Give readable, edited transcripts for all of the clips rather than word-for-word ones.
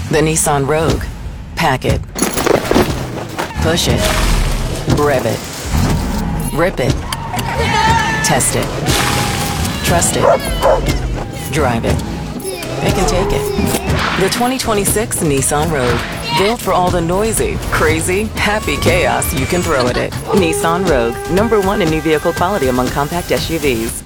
The Nissan Rogue. Pack it. Push it. Rev it. Rip it. Test it. Trust it. Drive it. Pick and take it. The 2026 Nissan Rogue. Built for all the noisy, crazy, happy chaos you can throw at it. Nissan Rogue. #1 in new vehicle quality among compact SUVs.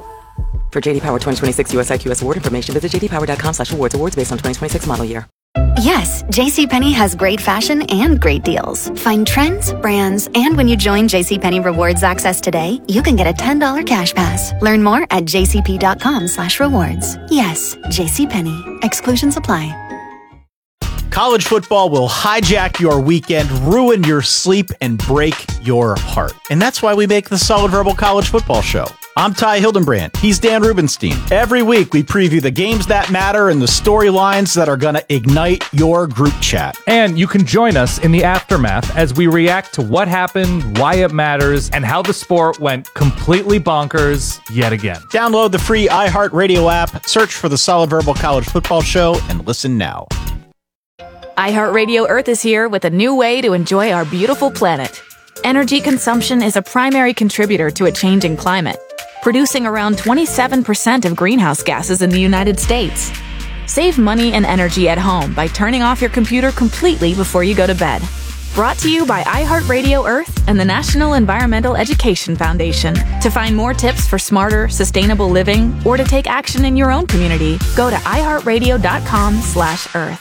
For JD Power 2026 US IQS award information, visit jdpower.com/awards. Awards based on 2026 model year. Yes, JCPenney has great fashion and great deals. Find trends, brands, and when you join JCPenney Rewards Access today, you can get a $10 cash pass. Learn more at jcp.com/rewards. Yes, JCPenney. Exclusions apply. College football will hijack your weekend, ruin your sleep, and break your heart. And that's why we make the Solid Verbal College Football Show. I'm Ty Hildenbrand. He's Dan Rubenstein. Every week, we preview the games that matter and the storylines that are going to ignite your group chat. And you can join us in the aftermath as we react to what happened, why it matters, and how the sport went completely bonkers yet again. Download the free iHeartRadio app, search for the Solid Verbal College Football Show, and listen now. iHeartRadio Earth is here with a new way to enjoy our beautiful planet. Energy consumption is a primary contributor to a changing climate, producing around 27% of greenhouse gases in the United States. Save money and energy at home by turning off your computer completely before you go to bed. Brought to you by iHeartRadio Earth and the National Environmental Education Foundation. To find more tips for smarter, sustainable living or to take action in your own community, go to iHeartRadio.com/Earth.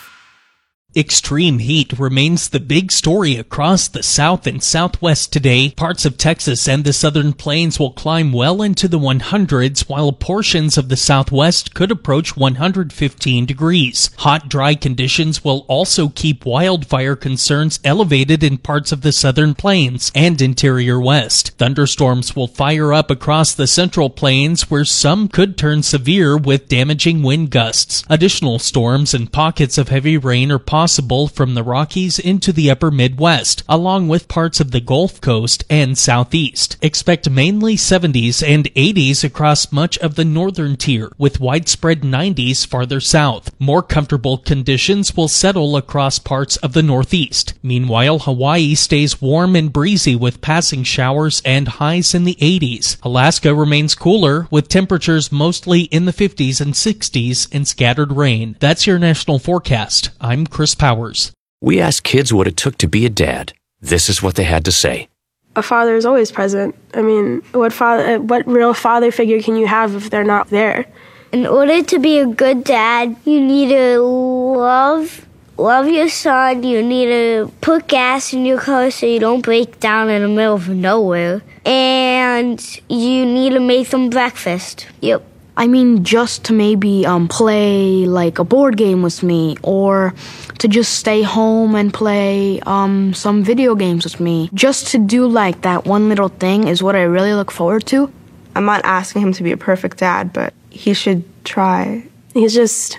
Extreme heat remains the big story across the South and Southwest today. Parts of Texas and the Southern Plains will climb well into the 100s, while portions of the Southwest could approach 115 degrees. Hot, dry conditions will also keep wildfire concerns elevated in parts of the Southern Plains and interior West. Thunderstorms will fire up across the Central Plains, where some could turn severe with damaging wind gusts. Additional storms and pockets of heavy rain are possible from the Rockies into the upper Midwest, along with parts of the Gulf Coast and Southeast. Expect mainly 70s and 80s across much of the northern tier, with widespread 90s farther south. More comfortable conditions will settle across parts of the Northeast. Meanwhile, Hawaii stays warm and breezy with passing showers and highs in the 80s. Alaska remains cooler, with temperatures mostly in the 50s and 60s and scattered rain. That's your national forecast. I'm Chris Powers. We asked kids what it took to be a dad. This is what they had to say. A father is always present. I mean, what real father figure can you have if they're not there? In order to be a good dad, you need to love your son. You need to put gas in your car so you don't break down in the middle of nowhere. And you need to make them breakfast. Yep. I mean, just to maybe play like a board game with me, or to just stay home and play some video games with me. Just to do like that one little thing is what I really look forward to. I'm not asking him to be a perfect dad, but he should try. He's just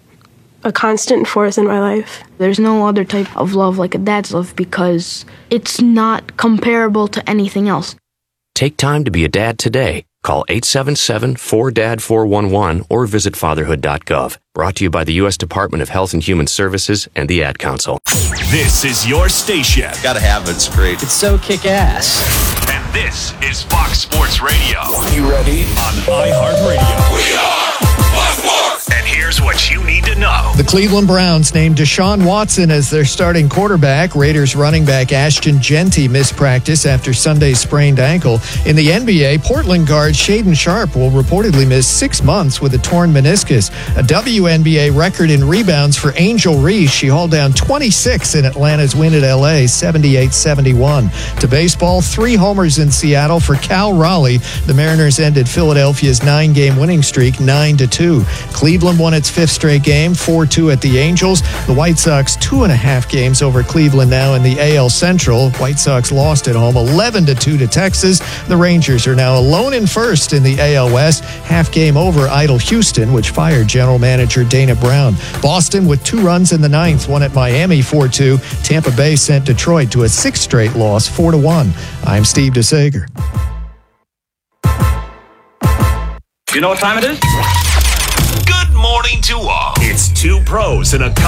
a constant force in my life. There's no other type of love like a dad's love because it's not comparable to anything else. Take time to be a dad today. Call 877-4DAD-411 or visit fatherhood.gov. Brought to you by the U.S. Department of Health and Human Services and the Ad Council. This is your station. Gotta have it. It's great. It's so kick-ass. And this is Fox Sports Radio. You ready? On iHeartRadio. We are Fox Sports. And here's what you need to know. The Cleveland Browns named Deshaun Watson as their starting quarterback. Raiders running back Ashton Jeanty missed practice after Sunday's sprained ankle. In the NBA, Portland guard Shaedon Sharpe will reportedly miss 6 months with a torn meniscus. A WNBA record in rebounds for Angel Reese. She hauled down 26 in Atlanta's win at LA, 78-71. To baseball, 3 homers in Seattle for Cal Raleigh. The Mariners ended Philadelphia's 9-game winning streak 9-2. Cleveland won its 5th straight game, 4-2 at the Angels. The White Sox 2.5 games over Cleveland now in the AL Central. White Sox lost at home 11-2 to Texas. The Rangers are now alone in first in the AL West, half game over idle Houston, which fired general manager Dana Brown. Boston with 2 runs in the 9th, won at Miami 4-2. Tampa Bay sent Detroit to a 6th straight loss, 4-1. I'm Steve DeSager. You know what time it is? Good morning to all. It's 2 pros and a